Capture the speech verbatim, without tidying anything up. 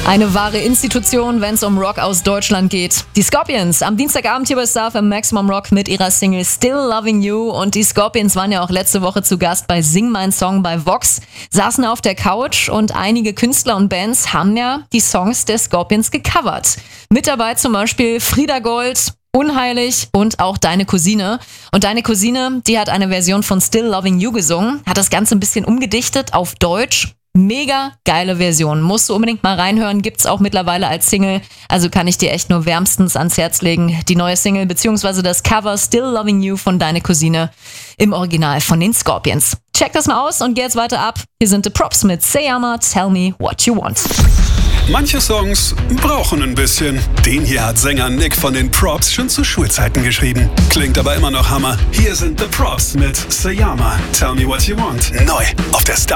Eine wahre Institution, wenn es um Rock aus Deutschland geht. Die Scorpions am Dienstagabend hier bei Star F M Maximum Rock mit ihrer Single Still Loving You. Und die Scorpions waren ja auch letzte Woche zu Gast bei Sing Mein Song bei Vox, saßen auf der Couch und einige Künstler und Bands haben ja die Songs der Scorpions gecovert. Mit dabei zum Beispiel Frieda Gold, Unheilig und auch Deine Cousine. Und Deine Cousine, die hat eine Version von Still Loving You gesungen, hat das Ganze ein bisschen umgedichtet auf Deutsch. Mega geile Version. Musst du unbedingt mal reinhören. Gibt's auch mittlerweile als Single. Also kann ich dir echt nur wärmstens ans Herz legen. Die neue Single bzw. das Cover Still Loving You von Deine Cousine im Original von den Scorpions. Check das mal aus und geh jetzt weiter ab. Hier sind The Props mit Seyama, Tell Me What You Want. Manche Songs brauchen ein bisschen. Den hier hat Sänger Nick von den Props schon zu Schulzeiten geschrieben. Klingt aber immer noch Hammer. Hier sind The Props mit Seyama, Tell Me What You Want. Neu auf der Star